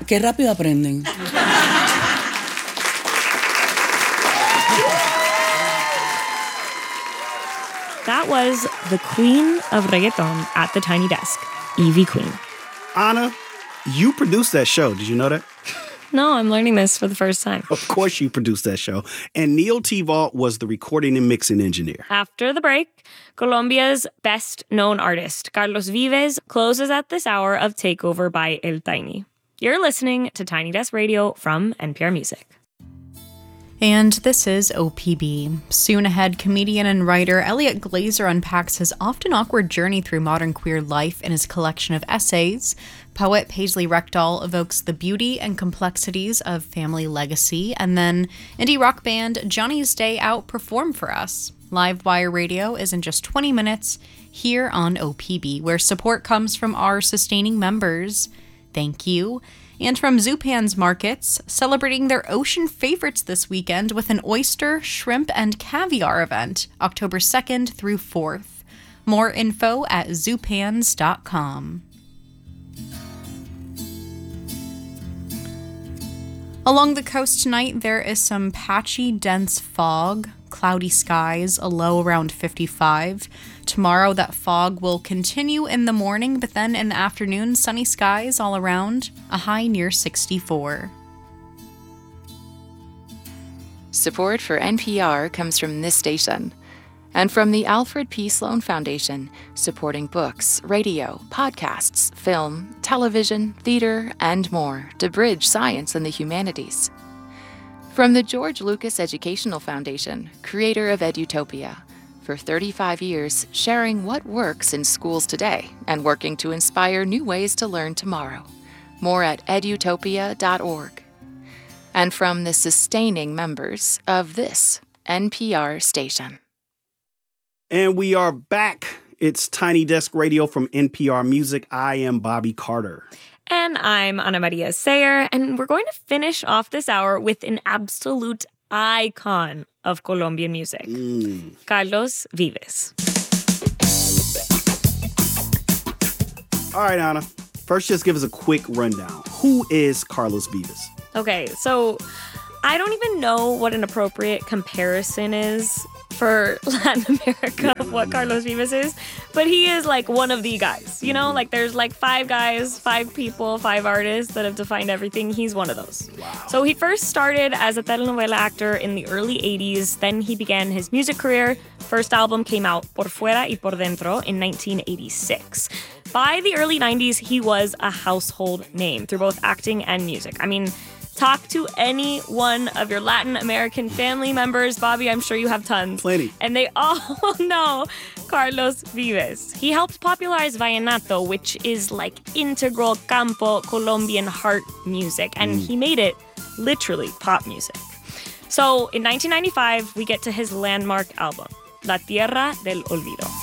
qué rápido aprenden. That was the queen of reggaeton at the Tiny Desk, Ivy Queen. Anna, you produced that show. Did you know that? No, I'm learning this for the first time. Of course you produced that show. And Neil T-Vault was the recording and mixing engineer. After the break, Colombia's best-known artist, Carlos Vives, closes at this hour of Takeover by El Tiny. You're listening to Tiny Desk Radio from NPR Music. And this is OPB. Soon ahead, comedian and writer Elliot Glazer unpacks his often awkward journey through modern queer life in his collection of essays. Poet Paisley Rekdal evokes the beauty and complexities of family legacy. And then indie rock band Johnny's Day Out perform for us. Live Wire Radio is in just 20 minutes here on OPB, where support comes from our sustaining members. Thank you. And from Zupan's Markets, celebrating their ocean favorites this weekend with an oyster, shrimp, and caviar event, October 2nd through 4th. More info at zupans.com. Along the coast tonight, there is some patchy, dense fog, cloudy skies, a low around 55. Tomorrow, that fog will continue in the morning, but then in the afternoon, sunny skies all around, a high near 64. Support for NPR comes from this station and from the Alfred P. Sloan Foundation, supporting books, radio, podcasts, film, television, theater, and more to bridge science and the humanities. From the George Lucas Educational Foundation, creator of Edutopia, for 35 years, sharing what works in schools today and working to inspire new ways to learn tomorrow. More at edutopia.org. And from the sustaining members of this NPR station. And we are back. It's Tiny Desk Radio from NPR Music. I am Bobby Carter. And I'm Ana Maria Sayer, and we're going to finish off this hour with an absolute icon of Colombian music, Carlos Vives. All right, Ana. First, just give us a quick rundown. Who is Carlos Vives? Okay, so I don't even know what an appropriate comparison is for Latin America of what Carlos Vives is, but he is like one of the guys, you know? Like there's like 5 guys, 5 people, 5 artists that have defined everything. He's one of those. Wow. So he first started as a telenovela actor in the early 80s. Then he began his music career. First album came out, Por Fuera y Por Dentro, in 1986. By the early 90s, he was a household name through both acting and music. I mean, talk to any one of your Latin American family members. Bobby, I'm sure you have tons. Plenty. And they all know Carlos Vives. He helped popularize vallenato, which is like integral campo Colombian heart music. And he made it literally pop music. So in 1995, we get to his landmark album, La Tierra del Olvido.